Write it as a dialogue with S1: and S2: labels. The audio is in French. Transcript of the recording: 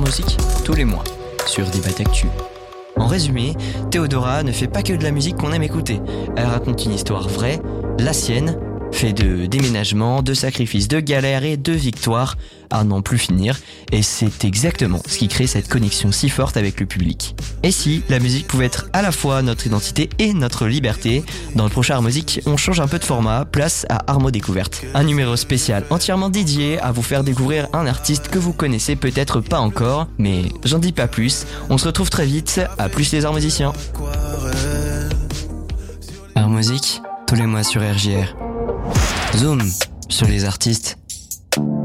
S1: Musique tous les mois sur Débat Actu. En résumé, Théodora ne fait pas que de la musique qu'on aime écouter. Elle raconte une histoire vraie, la sienne, fait de déménagements, de sacrifices, de galères et de victoires à n'en plus finir. Et c'est exactement ce qui crée cette connexion si forte avec le public. Et si la musique pouvait être à la fois notre identité et notre liberté? Dans le prochain Art Musique, on change un peu de format, place à Armo Découverte. Un numéro spécial entièrement dédié à vous faire découvrir un artiste que vous connaissez peut-être pas encore. Mais j'en dis pas plus, on se retrouve très vite, à plus les arts musiciens. Art Musique, tous les mois sur RJR. Zoom sur les artistes.